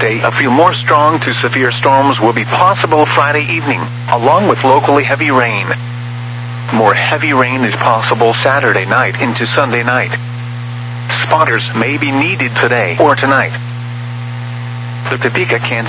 Thursday, a few more strong to severe storms will be possible Friday evening, along with locally heavy rain. More heavy rain is possible Saturday night into Sunday night. Spotters may be needed today or tonight. The Topeka, Kansas